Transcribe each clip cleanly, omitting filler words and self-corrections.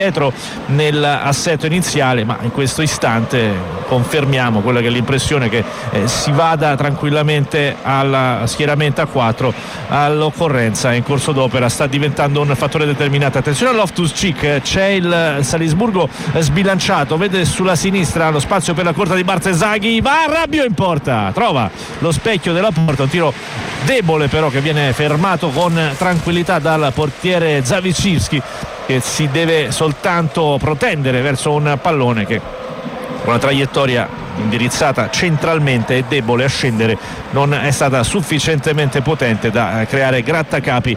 dietro nell'assetto iniziale, ma in questo istante confermiamo quella che è l'impressione che si vada tranquillamente al schieramento a 4 all'occorrenza. In corso d'opera sta diventando un fattore determinante. Attenzione a Loftus-Cheek, c'è il Salisburgo sbilanciato, vede sulla sinistra lo spazio per la corta di Bartesaghi, va Rabiot in porta, trova lo specchio della porta, un tiro debole però che viene fermato con tranquillità dal portiere Zawiczewski, che si deve soltanto protendere verso un pallone che con una traiettoria indirizzata centralmente e debole a scendere non è stata sufficientemente potente da creare grattacapi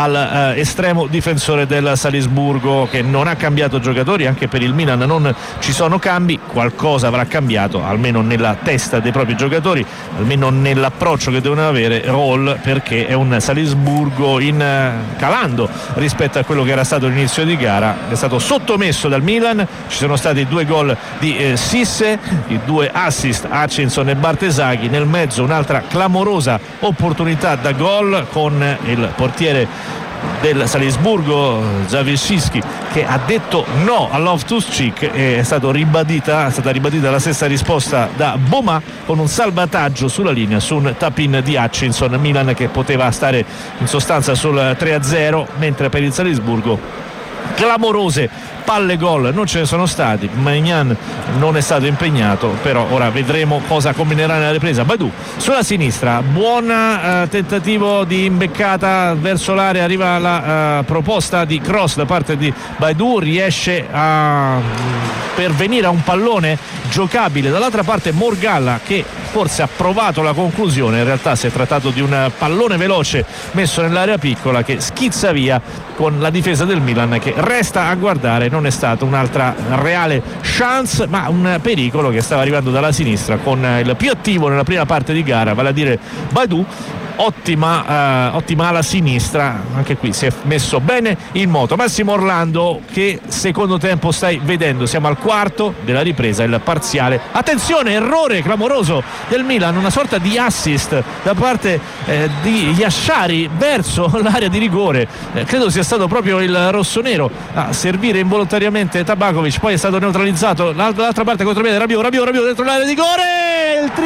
al estremo difensore del Salisburgo, che non ha cambiato giocatori. Anche per il Milan non ci sono cambi, qualcosa avrà cambiato almeno nella testa dei propri giocatori, almeno nell'approccio che devono avere Roll, perché è un Salisburgo calando rispetto a quello che era stato l'inizio di gara. È stato sottomesso dal Milan, ci sono stati 2 gol di Cisse, i 2 assist Hutchinson e Bartesaghi, nel mezzo un'altra clamorosa opportunità da gol con il portiere del Salisburgo Zawiczewski che ha detto no a Loftus-Cheek, e è stata ribadita la stessa risposta da Boma con un salvataggio sulla linea su un tap-in di Hutchinson. Milan che poteva stare in sostanza sul 3-0, mentre per il Salisburgo clamorose palle gol non ce ne sono stati. Maignan non è stato impegnato, però ora vedremo cosa combinerà nella ripresa. Baidoo sulla sinistra, buon tentativo di imbeccata verso l'area, arriva la proposta di cross da parte di Baidoo, riesce a pervenire a un pallone giocabile dall'altra parte. Morgalla che forse ha provato la conclusione, in realtà si è trattato di un pallone veloce messo nell'area piccola che schizza via con la difesa del Milan che resta a guardare. Non è stata un'altra reale chance, ma un pericolo che stava arrivando dalla sinistra con il più attivo nella prima parte di gara, vale a dire Baidoo. Ottima alla sinistra, anche qui si è messo bene in moto. Massimo Orlando, che secondo tempo stai vedendo? Siamo al quarto della ripresa, il parziale. Attenzione, errore clamoroso del Milan, una sorta di assist da parte di Yashari verso l'area di rigore. Credo sia stato proprio il rossonero a servire involontariamente Tabakovic, poi è stato neutralizzato dall'altra parte contropiede Rabiot dentro l'area di rigore, il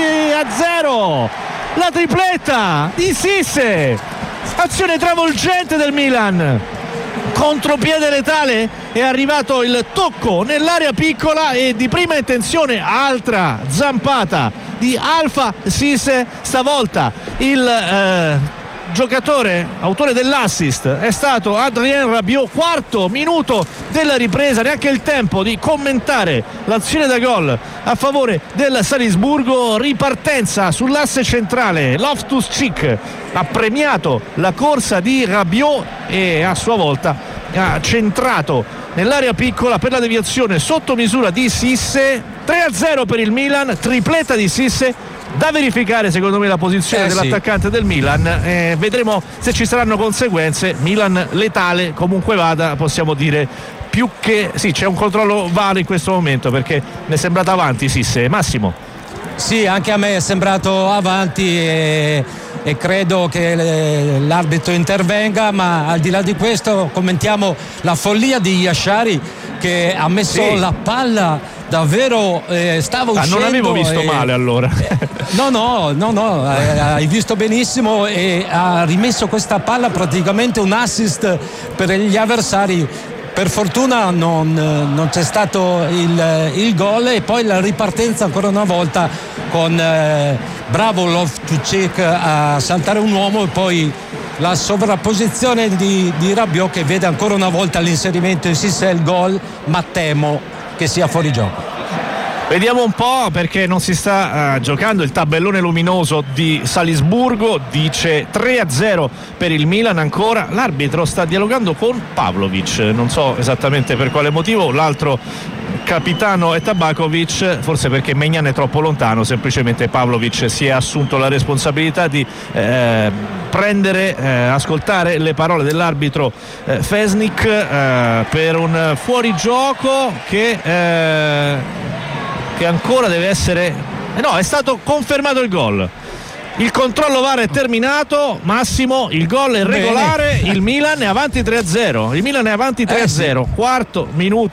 3-0, la tripletta di Cisse, azione travolgente del Milan, contropiede letale, è arrivato il tocco nell'area piccola e di prima intenzione altra zampata di Alpha Cisse. Stavolta il giocatore autore dell'assist è stato Adrien Rabiot. Quarto minuto della ripresa, neanche il tempo di commentare l'azione da gol a favore del Salisburgo. Ripartenza sull'asse centrale, Loftus-Cheek ha premiato la corsa di Rabiot e a sua volta ha centrato nell'area piccola per la deviazione sotto misura di Cisse. 3-0 per il Milan, tripletta di Cisse. Da verificare secondo me la posizione dell'attaccante del Milan, vedremo se ci saranno conseguenze. Milan letale comunque vada, possiamo dire, più che sì, c'è un controllo VAR in questo momento perché mi è sembrato avanti Cisse. Massimo? Sì, anche a me è sembrato avanti e credo che l'arbitro intervenga, ma al di là di questo commentiamo la follia di Yashari che ha messo la palla davvero, stava uscendo. Non avevo visto male allora. No, hai visto benissimo, e ha rimesso questa palla praticamente un assist per gli avversari. Per fortuna non c'è stato il gol, e poi la ripartenza ancora una volta con bravo Loftus-Cheek a saltare un uomo, e poi la sovrapposizione di Rabiot che vede ancora una volta l'inserimento in Cisse il gol, ma temo che sia fuori gioco. Vediamo un po', perché non si sta giocando il tabellone luminoso di Salisburgo, dice 3-0 per il Milan ancora. L'arbitro sta dialogando con Pavlovic, non so esattamente per quale motivo. L'altro capitano è Tabakovic, forse perché Maignan è troppo lontano, semplicemente Pavlovic si è assunto la responsabilità di ascoltare le parole dell'arbitro Fesnik per un fuorigioco che ancora deve essere è stato confermato il gol. Il controllo VAR è terminato, Massimo, il gol è regolare. Il Milan è avanti 3-0. Quarto minuto